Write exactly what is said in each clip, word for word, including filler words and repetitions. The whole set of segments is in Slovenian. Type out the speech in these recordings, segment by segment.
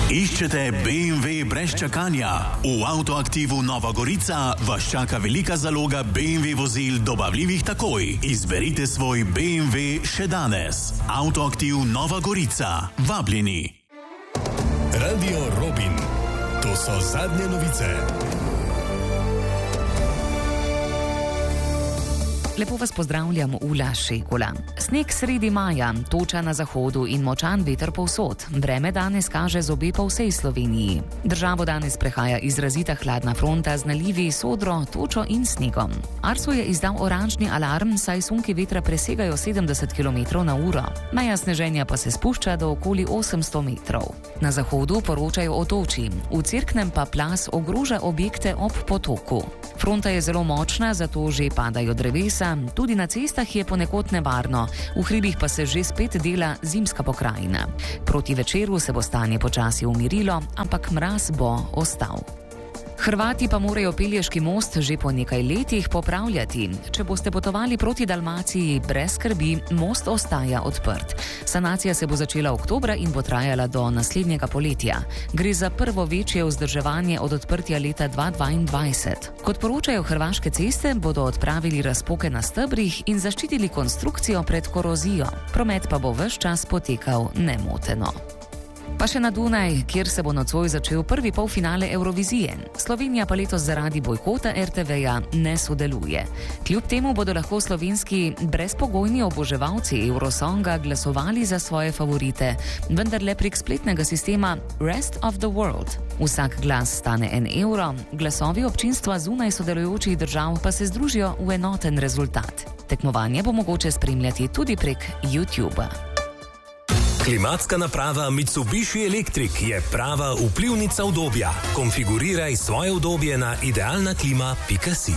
Iščete B M W brez čakanja? V Avtoaktivu Nova Gorica vas čaka velika zaloga B M W vozil dobavljivih takoj. Izberite svoj B M W še danes. Avtoaktiv Nova Gorica. Vabljeni. Radio Robin. To so zadnje novice. Lepo vas pozdravljam, Ula Šekula. Sneg sredi maja, toča na zahodu in močan veter povsod. Vreme danes kaže zobe po vsej Sloveniji. Državo danes prehaja izrazita hladna fronta z nalivi, sodro, točo in snegom. Arso je izdal oranžni alarm, saj sunki vetra presegajo sedemdeset kilometrov na uro. Meja sneženja pa se spušča do okoli osemsto metrov. Na zahodu poročajo o toči, v Cerknem pa plaz ogroža objekte ob potoku. Fronta je zelo močna, zato že padajo drevesa. Tudi na cestah je ponekod nevarno, v hribih pa se že spet dela zimska pokrajina. Proti večeru se bo stanje počasi umirilo, ampak mraz bo ostal. Hrvati pa morajo Pelješki most že po nekaj letih popravljati. Če boste potovali proti Dalmaciji, brez skrbi, most ostaja odprt. Sanacija se bo začela oktobra in bo trajala do naslednjega poletja. Gre za prvo večje vzdrževanje od odprtja leta dva tisoč dvaindvajset. Kot poročajo hrvaške ceste, bodo odpravili razpoke na stebrih in zaščitili konstrukcijo pred korozijo. Promet pa bo ves čas potekal nemoteno. Pa še na Dunaj, kjer se bo nocoj začel prvi polfinale Evrovizije. Slovenija pa letos zaradi bojkota R T V-ja ne sodeluje. Kljub temu bodo lahko slovenski brezpogojni oboževalci Eurosonga glasovali za svoje favorite, vendar le prek spletnega sistema Rest of the World. Vsak glas stane en evro, glasovi občinstva zunaj sodelujočih držav pa se združijo v enoten rezultat. Tekmovanje bo mogoče spremljati tudi prek YouTubea. Klimatska naprava Mitsubishi Electric je prava vplivnica udobja. Konfiguriraj svoje udobje na idealna klima pika si.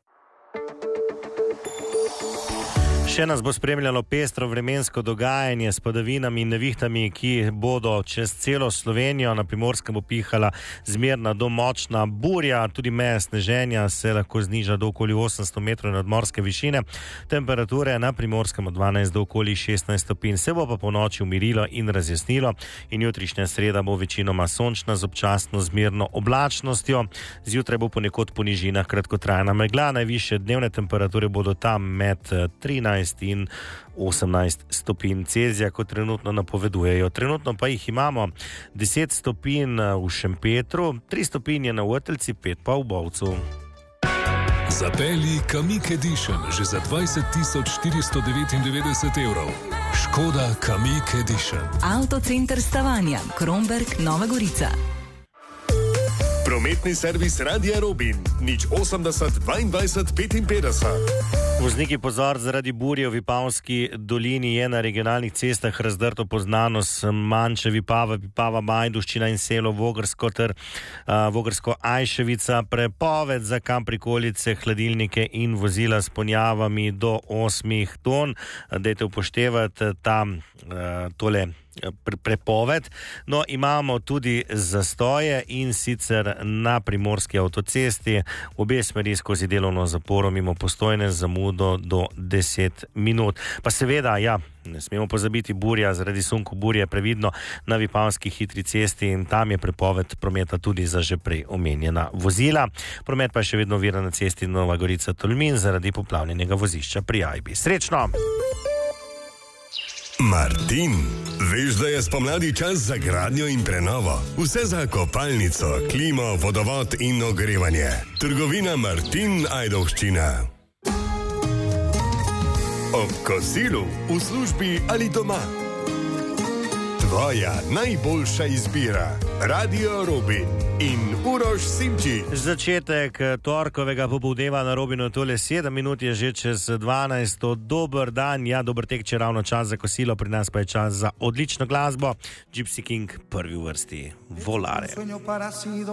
Še nas bo spremljalo pestro vremensko dogajanje s padavinami in nevihtami, ki bodo čez celo Slovenijo. Na Primorskem bo pihala zmerna do močna burja, tudi meja sneženja se lahko zniža do okoli osemsto metrov nadmorske višine. Temperature na Primorskem od dvanajst do okoli šestnajst stopinj. Se bo pa po noči umirilo in razjasnilo in jutrišnja sreda bo večinoma sončna z občasno zmerno oblačnostjo. Zjutraj bo ponekod po nižinah kratkotrajna megla. Najvišje dnevne temperature bodo tam med trinajst in osemnajst stopinj Celzija, kot trenutno napovedujejo. Trenutno pa jih imamo deset stopinj v Šempetru, tri stopinje na Vrteljci, pet pa v Bovcu. Zapelji Kamiq Edition že za dvajset tisoč štiristo devetindevetdeset evrov. Škoda Kamiq Edition. Avtocenter Stavanja, Kromberk, Nova Gorica. Prometni servis Radia Robin, nič osemdeset dvaindvajset petinpetdeset. Vozniki pozor, zaradi burje v Vipavski dolini je na regionalnih cestah razdrto poznanost Manče, Vipava, Vipava, Majduščina in selo Vogrsko ter uh, Vogrsko Ajševica. Prepoved za kam prikolice, hladilnike in vozila s ponjavami do osmih ton. Dajte upoštevati tam uh, tole prepoved. No, imamo tudi zastoje in sicer na primorski avtocesti obe smeri skozi delovno zaporo mimo Postojne z zamudo do deset minut. Pa seveda, ja, ne smemo pozabiti burja, zaradi sunku burje previdno na Vipavski hitri cesti in tam je prepoved prometa tudi za že prej omenjena vozila. Promet pa je še vedno ovira na cesti Nova Gorica Tolmin zaradi poplavljenega vozišča pri Ajbi. Srečno! Martin, veš, da je spomladi čas za gradnjo in prenovo? Vse za kopalnico, klimo, vodovod in ogrevanje. Trgovina Martin Ajdovščina. Ob kosilu, v službi ali doma. Tvoja najboljša izbira. Radio Robin in Uroš Simčič. Začetek torkovega popoldneva na Robinu, tole sedem minut je že čez dvanajst. Dober dan, ja, dober tek, če ravno čas za kosilo, pri nas pa je čas za odlično glasbo. Gypsy King, prvi v vrsti. Volare.